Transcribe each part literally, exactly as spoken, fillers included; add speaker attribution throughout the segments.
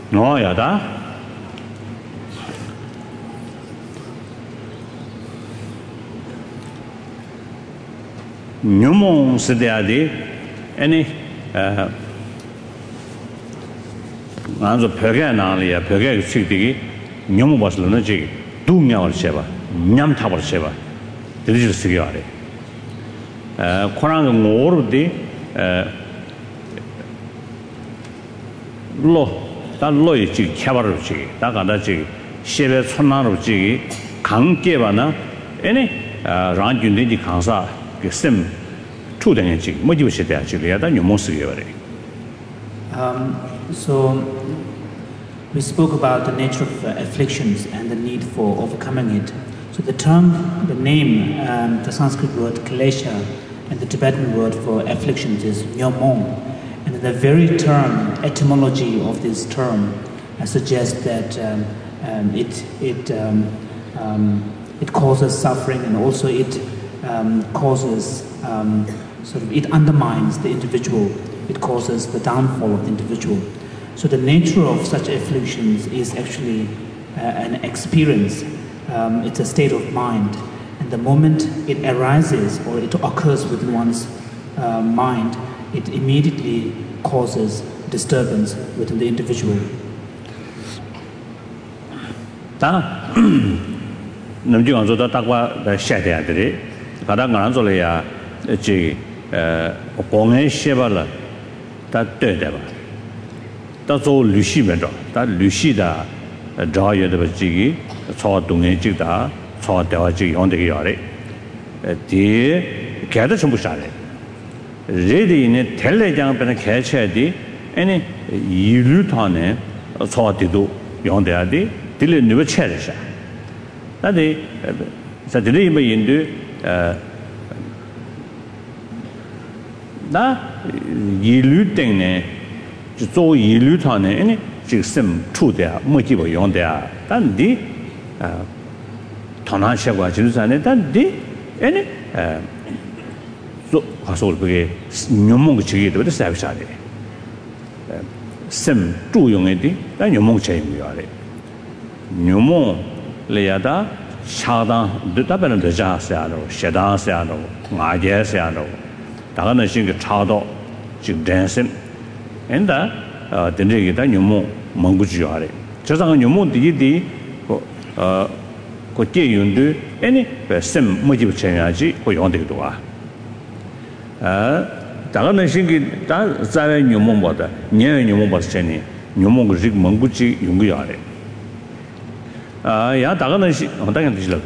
Speaker 1: No, yada. Nyumon Sidiadi, any Anzo Perganalia, Pergay City, Nyum was Lunaji, Dumia or Sheva, Nyam Tower Sheva, the little Sigari. Korang more the law, that loyalty, cavalry, Takadaji, Sheva Sonaroji, Kankevana, any Ranjuni Kansa. Sim two days, motivation actually, I you most
Speaker 2: Um, so we spoke about the nature of uh, afflictions and the need for overcoming it. So the term, the name, um, the Sanskrit word klesha and the Tibetan word for afflictions is nyomon. And the very term, etymology of this term uh, suggests that um, um, it, it, um, um, it causes suffering and also it Um, causes um, sort of it undermines the individual. It causes the downfall of the individual. So the nature of such afflictions is actually uh, an experience. Um, it's a state of mind, and the moment it arises or it occurs within one's uh, mind, it immediately causes disturbance within the individual.
Speaker 1: Kadang kadang ya, jadi pengen siapa lah, tak ada apa. Tak so lusi betul, tak lusi dah, jaya dah berjigi, cawat dungai jigi dah, cawat dewa jigi yang degi ada. Dia kita semua sahaja. Jadi ini telah jangan pernah kacau di, ini ilu thane cawat itu yang dia ada, dia ni bercakap sah. Tadi, saya jadi ini Hindu. 나 이류 때문에 저 이류 타네 아니 지금 추대야 뭐지고 용대야 단디 아 전화셔가 지르산에 단디 아니 저 가서 그게 녀몽 지기도 그래 사비사래 심 주용에디 단 녀몽 제임이야래 녀몽 레야다 차단 드다변은 되자세야로 셰다세야로 마제세야로 다가는 신게 차도 지금 댄슨 엔다 어 된데기다 녀몽 멍부지야래 저상은 녀몽 디디 어 고제윤도 애니 심 뭐지 채야지 고 용되기도 와 아 다가는 신게 다 자외 녀몽보다 녀외 녀몽보다 채니 녀몽 그 멍부지 용구야래 아, 야, 다가는 시, 당연히 드실래요.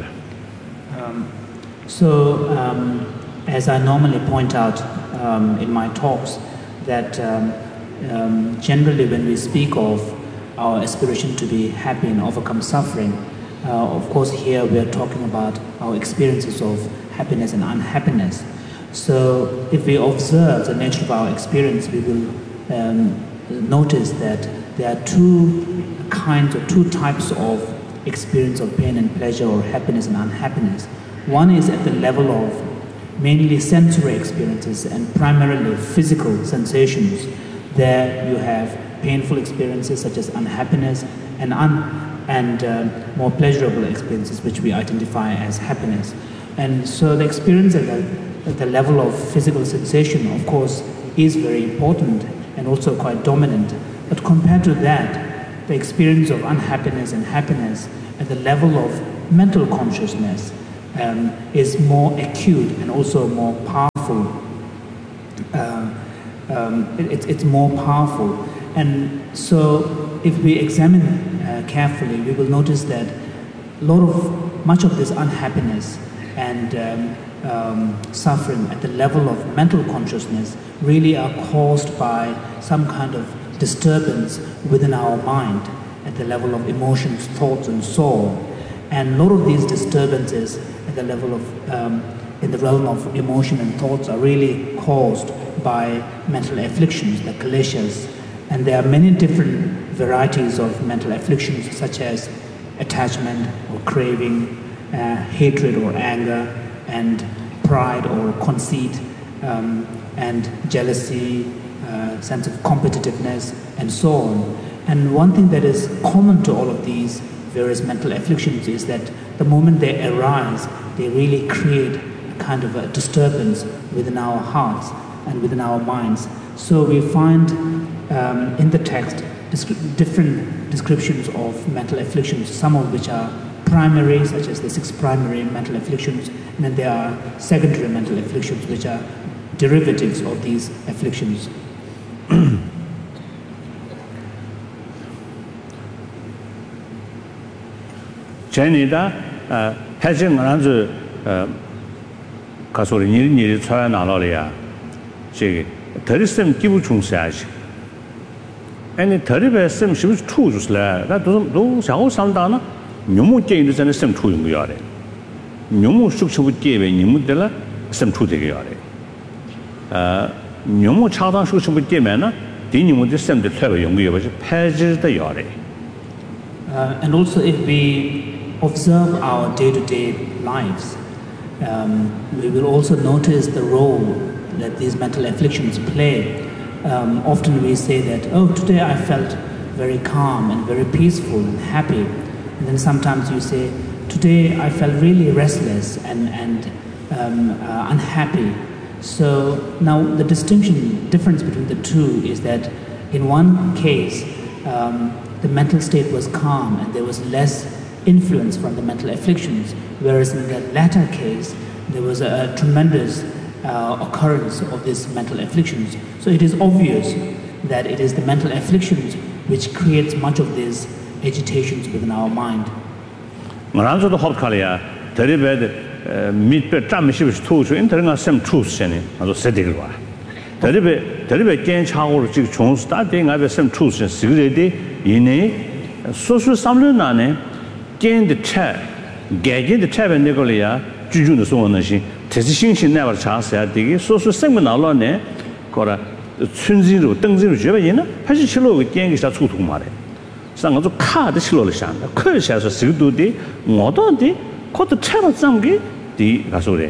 Speaker 2: So, um, as I normally point out um, in my talks, that um, um, generally when we speak of our aspiration to be happy and overcome suffering, uh, of course here we are talking about our experiences of happiness and unhappiness. So, if we observe the nature of our experience, we will um, notice that there are two kinds or two types of experience of pain and pleasure or happiness and unhappiness. One is at the level of mainly sensory experiences and primarily physical sensations. There you have painful experiences such as unhappiness and un and uh, more pleasurable experiences which we identify as happiness. And so the experience at the, at the level of physical sensation, of course, is very important and also quite dominant. But compared to that, the experience of unhappiness and happiness at the level of mental consciousness um, is more acute and also more powerful. Uh, um, it, it's more powerful. And so if we examine uh, carefully, we will notice that a lot of, much of this unhappiness and um, um, suffering at the level of mental consciousness really are caused by some kind of disturbance within our mind at the level of emotions, thoughts, and so on. And a lot of these disturbances at the level of, um, in the realm of emotion and thoughts are really caused by mental afflictions, the kleshas. And there are many different varieties of mental afflictions such as attachment or craving, uh, hatred or anger, and pride or conceit, um, and jealousy, Uh, sense of competitiveness, and so on. And one thing that is common to all of these various mental afflictions is that the moment they arise, they really create a kind of a disturbance within our hearts and within our minds. So we find um, in the text different descriptions of mental afflictions, some of which are primary, such as the six primary mental afflictions, and then there are secondary mental afflictions, which are derivatives of these afflictions.
Speaker 1: Chinese, uh, Hajing and uh, Kasuri, nearly try and Alolia. She terrorism give chung sash. And terrible sim she was true to slay. That doesn't show some dana. Numu gained the same true in Yare. Numu structure would give a Numudella some true to Yare. Uh, Numu Chada structure would give manna, Dinu would send the clever young year was pages the Yare.
Speaker 2: And also, if we observe our day-to-day lives, um, we will also notice the role that these mental afflictions play. Um, often we say that, oh, today I felt very calm and very peaceful and happy. And then sometimes you say, today I felt really restless and, and um, uh, unhappy. So now the distinction, difference between the two is that in one case, um, the mental state was calm and there was less influence from the mental afflictions, whereas in the latter case, there was a, a tremendous uh, occurrence of these mental afflictions. So it is obvious that it is the mental afflictions which creates much of these agitations within our mind.
Speaker 1: Maranzo the Hopkalia, very bad meat per tramship to entering some truths in it, as a sedigua. Terrible, terrible gain chow chong starting, I have some truths and security in a social summon. Gain the chair, gagging the chair and Nicolia, Jujun the Swan machine, Tessing never chance at the social segment alone, Cora Tsunziro, Dengziro Jevina, has a chilo with Yang is a two to Mare. Some of the car the Chilolishan, the curse has a Sidu de, Modon caught the chair of Zangi, the Gasore,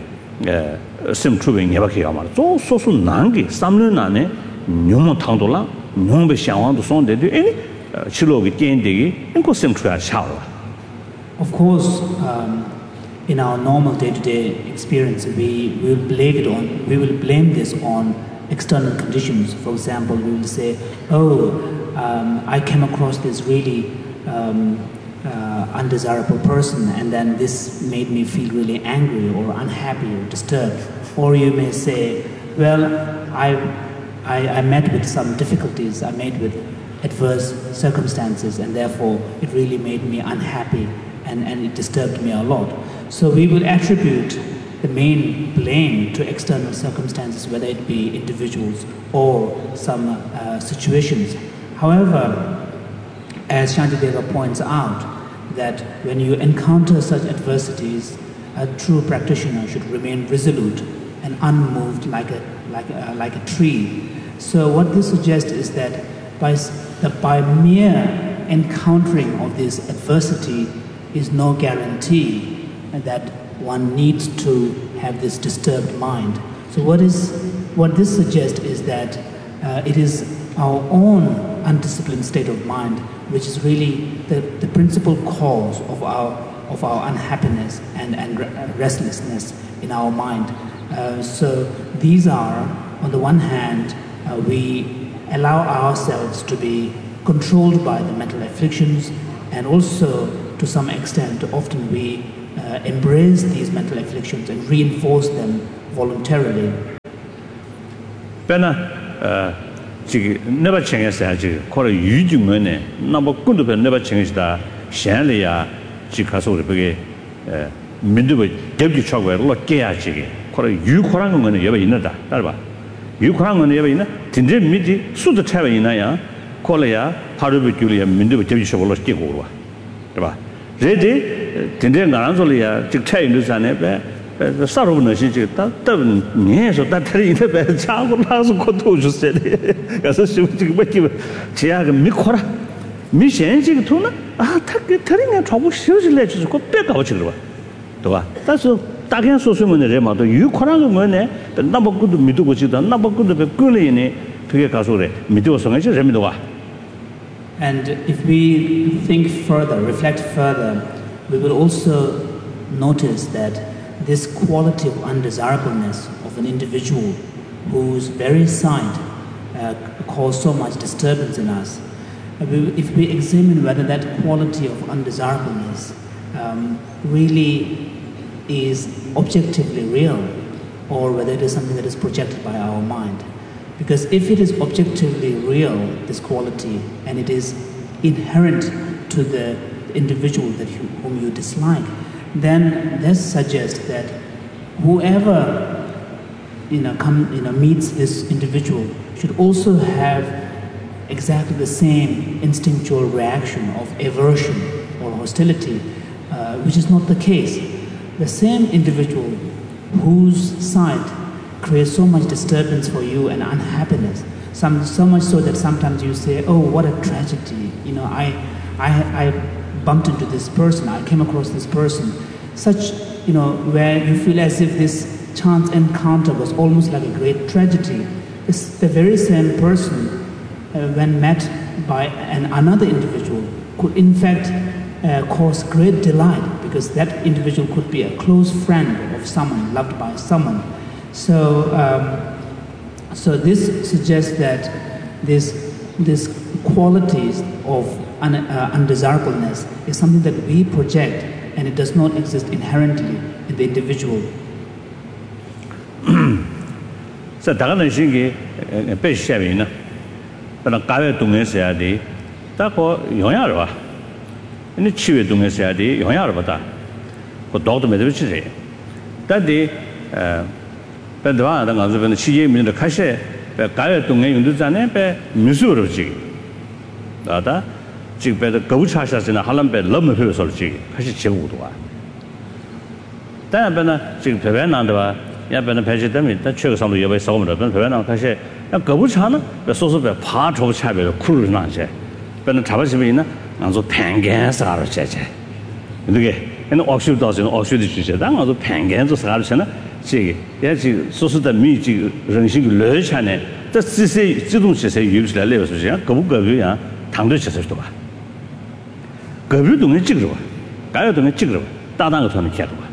Speaker 1: Sim Trubing Yavaki, so social Nangi, some Nane, Numo Tandola, Numbe Shawan, the song they do any Chilo with Gain Digi, and go Sim Tria shower.
Speaker 2: Of course, um, in our normal day-to-day experience, we will blame it on. We will blame this on external conditions. For example, we will say, "Oh, um, I came across this really um, uh, undesirable person, and then this made me feel really angry or unhappy or disturbed." Or you may say, "Well, I, I, I met with some difficulties. I met with adverse circumstances, and therefore it really made me unhappy." And, and it disturbed me a lot. So we will attribute the main blame to external circumstances, whether it be individuals or some uh, situations. However, as Shantideva points out, that when you encounter such adversities, a true practitioner should remain resolute and unmoved like a, like a, like a tree. So what this suggests is that by, that by mere encountering of this adversity, is no guarantee that one needs to have this disturbed mind. So what is what this suggests is that uh, it is our own undisciplined state of mind which is really the, the principal cause of our of our unhappiness and, and restlessness in our mind. Uh, so these are, on the one hand, uh, we allow ourselves to be controlled by the mental afflictions, and also to some extent, often we uh, embrace these mental afflictions and reinforce them voluntarily.
Speaker 1: Bena, uh, never change that. Call a huge money. Number good to never change that. Shanlia, Chicago, uh, Midu, Deputy Chogway, Lord Gay, call a you Korang money ever in that. Darba. You Korang money ever in a Tindre Midi, Suda Tavanaya, Colea, Harubi Julia, Mindu, Deputy Chogway, Gigova. Ready, Tindre Garanzolia, Dictate in the sorrow nation, that means that in the bed, child has got to say, as a shooting with you, Tiago Mikora, Mishan Tuna, ah, telling a trouble, seriously, let's go back out children. That's a Tagan social money, you Korang money, the number good to Midu, which is the number good to be good in it, Pigacasore, Midu, so much as Remidoa.
Speaker 2: And if we think further, reflect further, we will also notice that this quality of undesirableness of an individual whose very sight uh, cause so much disturbance in us, if we examine whether that quality of undesirableness um, really is objectively real or whether it is something that is projected by our mind. Because if it is objectively real, this quality, and it is inherent to the individual that you, whom you dislike, then this suggests that whoever you know, come, you know, meets this individual should also have exactly the same instinctual reaction of aversion or hostility, uh, which is not the case. The same individual whose sight creates so much disturbance for you and unhappiness, some, so much so that sometimes you say, oh, what a tragedy, you know, I, I, I bumped into this person, I came across this person, such, you know, where you feel as if this chance encounter was almost like a great tragedy. It's the very same person, uh, when met by an, another individual, could in fact uh, cause great delight, because that individual could be a close friend of someone, loved by someone. So, um, so this suggests that this, this qualities of un, uh, undesirableness is something that we project, and it does not exist inherently in the individual.
Speaker 1: So, daga na shingi pe shabi na, but kawe tunge se adi, ta ko yonya rwa, ini chiwe tunge se adi yonya rwa ta, ko dog me de chi se, ta di, pe dwa da ngazu pe chi ye mi de ka she, pe kawe tunge yung du zane pe misu ro chi, da da, chi pe de gou cha sha se na halam pe lo me pe so chi, ka shi che wu dwa. Ta pe na chi pe pe na dwa. Yeah, but the Pajitami, that church on the Yabay Summer, but when I say, a Gabuchana, the source of a part of Chabby, Kuru Nanche, but the Tabasivina, and so Pangas are a cheche. And the offshoot doesn't offshoot the church, then also Pangans of Sarachana, she, yes, she, so the meat, Renshing Lurchane, that's to say, Zidun say, usually lives with Gabuga, Tandu Chestoa. Gabu doing a jigger, Gaia doing a jigger, Tadang to the cattle.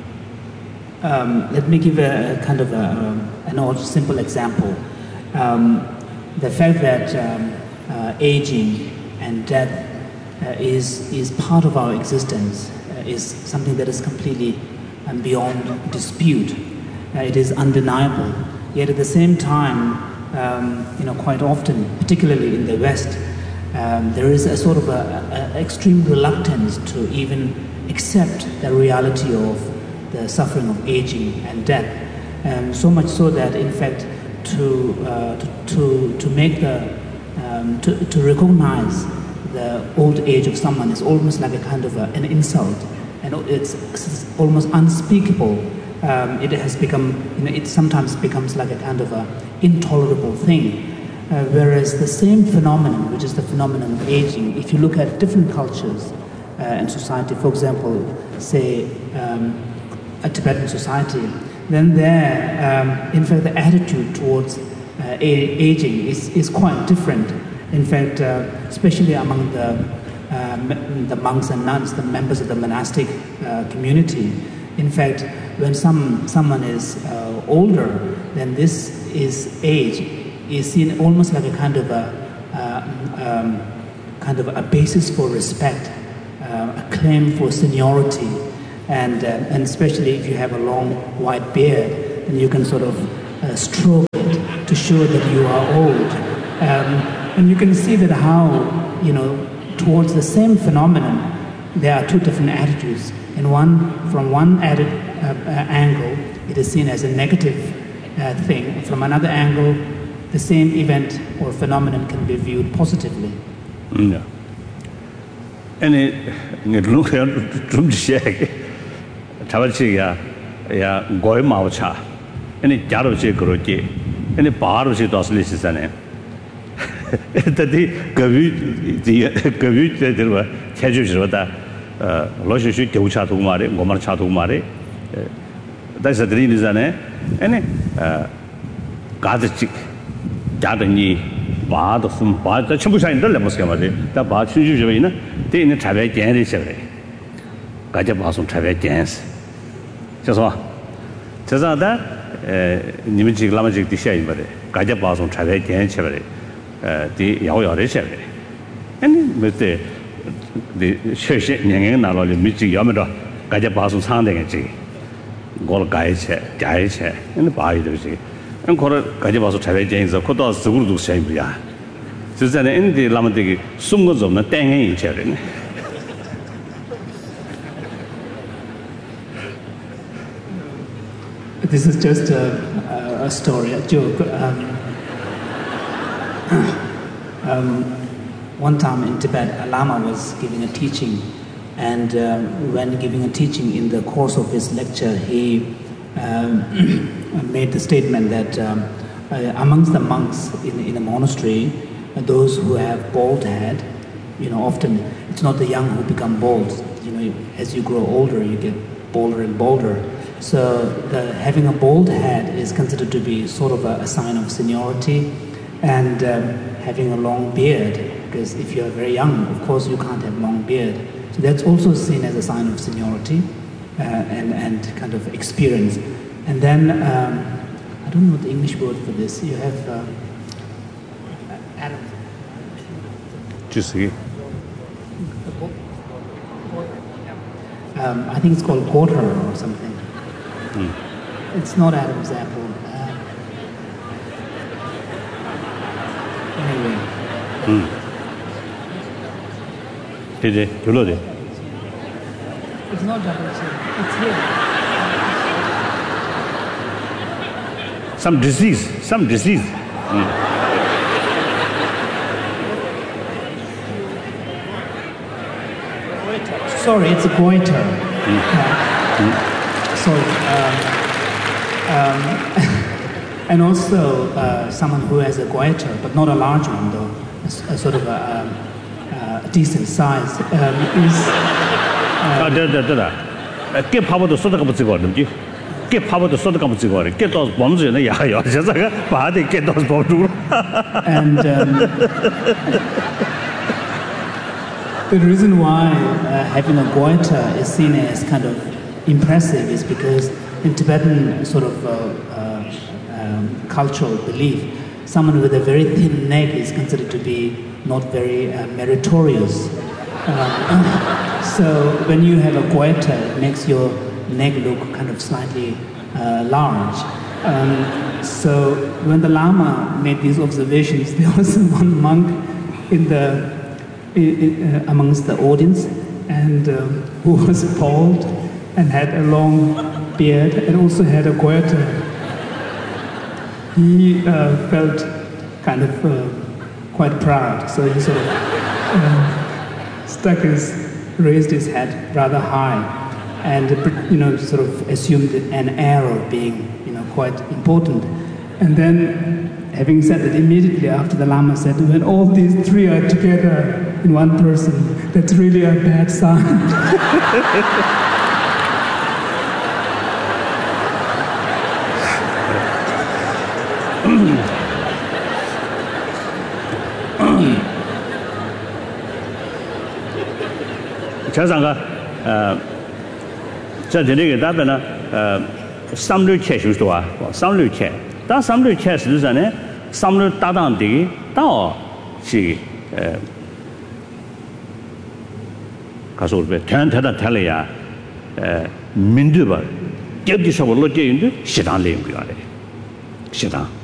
Speaker 2: Um, let me give a, a kind of a, um, an old simple example. Um, the fact that um, uh, aging and death uh, is, is part of our existence uh, is something that is completely um, beyond dispute. Uh, it is undeniable. Yet at the same time, um, you know, quite often, particularly in the West, um, there is a sort of a, a extreme reluctance to even accept the reality of the suffering of aging and death, um, so much so that, in fact, to uh, to, to to make the um, to to recognize the old age of someone is almost like a kind of a, an insult, and it's, it's almost unspeakable. Um, it has become, you know, it sometimes becomes like a kind of a intolerable thing. Uh, whereas the same phenomenon, which is the phenomenon of aging, if you look at different cultures uh, and society, for example, say. Um, a Tibetan society, then there, um, in fact, the attitude towards uh, aging is, is quite different. In fact, uh, especially among the, uh, the monks and nuns, the members of the monastic uh, community, in fact, when some, someone is uh, older, then this is age is seen almost like a kind of a, uh, um, kind of a basis for respect, uh, a claim for seniority. And, uh, and especially if you have a long white beard, then you can sort of uh, stroke it to show that you are old. Um, and you can see that how, you know, towards the same phenomenon, there are two different attitudes. And one, from one added, uh, uh, angle, it is seen as a negative uh, thing. From another angle, the same event or phenomenon can be viewed positively.
Speaker 1: Yeah. And it looks like Tabachi ya goy maucha, and it Jarochi Groki, and the Barosi Doslisane. That the Gavu, the Gavu, there were Kajusrota, Loshu Tuchatu Mare, Gomar Chatu Mare. That's a dream, is an and Gadachik. 자든지 바도 숨 바도 전부 사인들 레모스가 말이 다 바 추주 좀 있나 대는 차별 견이 셔래 가져 봐서 차별 견스 그래서 저자다 에你们 지금 라마 지금 디샤 이 말에 가져 봐서 차별 견 셔래 에디 야오야래 셔래 아니 뭐때 네 셔셔 년년 나로리 미지 야면도 가져 봐서 상대겠지 걸 가이체 가이체 근데 바이듯이 안 거를 가져 봐서 차별 견에서 코도 스구르도 셔이야 저자는 인디 라마데기 숨거 좀 땡해 이체래
Speaker 2: This is just a, a, a story, a joke. Um, um, one time in Tibet, a Lama was giving a teaching, and um, when giving a teaching in the course of his lecture, he um, made the statement that um, uh, amongst the monks in, in a monastery, those who have bald head, you know, often it's not the young who become bald. You know, as you grow older, you get bolder and bolder. So the, having a bald head is considered to be sort of a, a sign of seniority, and um, having a long beard, because if you're very young, of course you can't have long beard. So that's also seen as a sign of seniority uh, and, and kind of experience. And then, um, I don't know the English word for this, you have uh, Adam.
Speaker 1: Just here.
Speaker 2: Um, I think it's called quarter or something.
Speaker 1: Mm.
Speaker 2: It's not Adam's apple. Uh, anyway.
Speaker 1: Mm. Did it? You know it?
Speaker 2: It's not double chin. It's here.
Speaker 1: Some disease. Some disease. Mm.
Speaker 2: Sorry, it's a goiter.
Speaker 1: Mm.
Speaker 2: Uh,
Speaker 1: Mm.
Speaker 2: Sorry. Um, um, and also uh, someone who has a goiter, but not a large one though, a, a sort of a, a, a decent size, um, is...
Speaker 1: Ah, da da da da. Get power to sort of come to go, don't you? Get power to sort of come to go. Get those bombs in the yard. Just like a body, get those bombs.
Speaker 2: And um, the reason why uh, having a goiter is seen as kind of impressive is because in Tibetan sort of uh, uh, um, cultural belief, someone with a very thin neck is considered to be not very uh, meritorious. Uh, so when you have a goiter, it makes your neck look kind of slightly uh, large. Um, so when the Lama made these observations, there was one monk in the in, in, uh, amongst the audience, and uh, who was bald and had a long beard and also had a goiter. He uh, felt kind of uh, quite proud, so he sort of uh, stuck his, raised his head rather high, and you know sort of assumed an air of being you know quite important. And then, having said that, immediately after the Lama said, when all these three are together in one person, that's really a bad sign.
Speaker 1: 자상가 어 저들에게 답변은 어 삼류 체수도 와 삼류 체 다 삼류 체수잖아요 삼류 따당되기 다시 에 가서 우리 대한대다 달려야 에 민두바 접지서로 제인도 시당 내용이야 시당